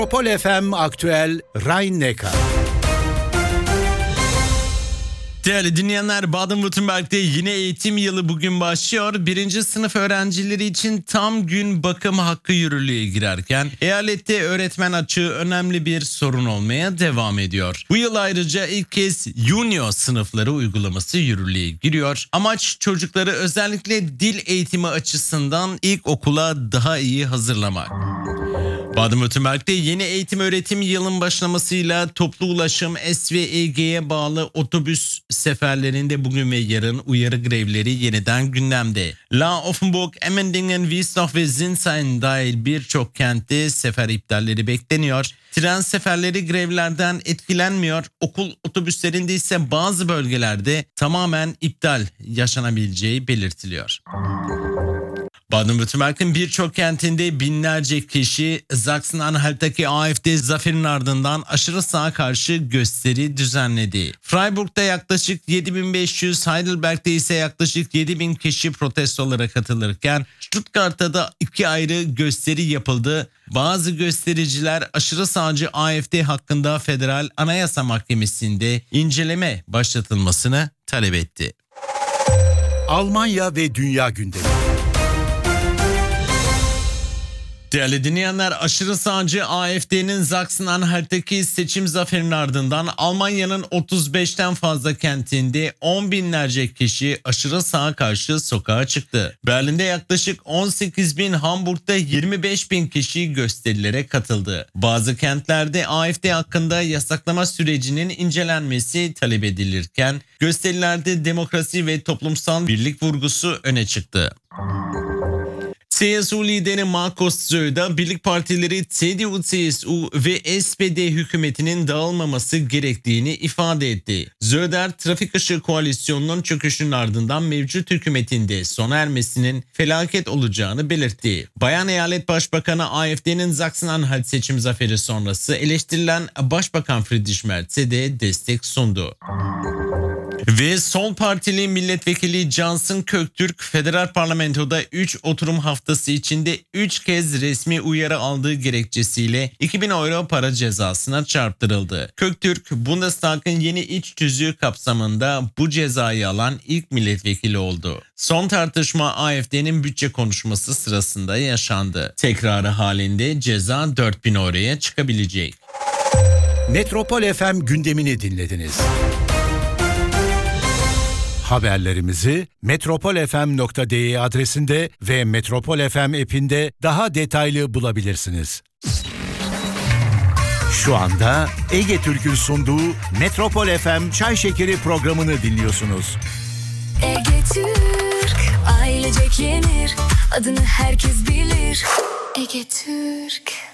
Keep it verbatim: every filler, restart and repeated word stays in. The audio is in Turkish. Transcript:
Metropol F M Aktüel Rhein-Neckar. Değerli dinleyenler, Baden-Württemberg'de yine eğitim yılı bugün başlıyor. Birinci sınıf öğrencileri için tam gün bakım hakkı yürürlüğe girerken eyalette öğretmen açığı önemli bir sorun olmaya devam ediyor. Bu yıl ayrıca ilk kez junior sınıfları uygulaması yürürlüğe giriyor. Amaç çocukları özellikle dil eğitimi açısından ilk okula daha iyi hazırlamak. Baden-Württemberg'de yeni eğitim öğretim yılın başlamasıyla toplu ulaşım S ve E G'ye bağlı otobüs seferlerinde bugün ve yarın uyarı grevleri yeniden gündemde. La Offenburg, Emmendingen, Wiesloch ve Sinsheim dahil birçok kentte sefer iptalleri bekleniyor. Tren seferleri grevlerden etkilenmiyor. Okul otobüslerinde ise bazı bölgelerde tamamen iptal yaşanabileceği belirtiliyor. Baden-Württemberg'in birçok kentinde binlerce kişi Sachsen-Anhalt'taki A F D zaferinin ardından aşırı sağa karşı gösteri düzenledi. Freiburg'da yaklaşık yedi bin beş yüz, Heidelberg'de ise yaklaşık yedi bin kişi protestolara katılırken Stuttgart'ta da iki ayrı gösteri yapıldı. Bazı göstericiler aşırı sağcı A F D hakkında Federal Anayasa Mahkemesi'nde inceleme başlatılmasını talep etti. Almanya ve Dünya gündemi. Değerli dinleyenler, aşırı sağcı A F D'nin Sachsen-Anhalt'taki seçim zaferinin ardından Almanya'nın otuz beşten fazla kentinde on binlerce kişi aşırı sağa karşı sokağa çıktı. Berlin'de yaklaşık on sekiz bin, Hamburg'da yirmi beş bin kişi gösterilere katıldı. Bazı kentlerde A F D hakkında yasaklama sürecinin incelenmesi talep edilirken gösterilerde demokrasi ve toplumsal birlik vurgusu öne çıktı. C S U lideri Markus Söder, birlik partileri C D U, C S U ve S P D hükümetinin dağılmaması gerektiğini ifade etti. Söder, trafik ışığı koalisyonunun çöküşünün ardından mevcut hükümetinde sona ermesinin felaket olacağını belirtti. Bayan Eyalet Başbakanı A F D'nin Sachsen-Anhalt seçim zaferi sonrası eleştirilen Başbakan Friedrich Merz'e de destek sundu. Ve Sol Partili milletvekili Cansın Köktürk, federal parlamentoda üç oturum haftası içinde üç kez resmi uyarı aldığı gerekçesiyle iki bin euro para cezasına çarptırıldı. Köktürk, Bundestag'ın yeni iç tüzüğü kapsamında bu cezayı alan ilk milletvekili oldu. Son tartışma A F D'nin bütçe konuşması sırasında yaşandı. Tekrarı halinde ceza dört bin euroya çıkabilecek. Metropol F M gündemini dinlediniz. Haberlerimizi metropol f m nokta d e adresinde ve Metropol F M app'inde daha detaylı bulabilirsiniz. Şu anda Ege Türk'ün sunduğu Metropol F M Çay Şekeri programını dinliyorsunuz. Ege Türk, ailecek yenir, adını herkes bilir. Ege Türk.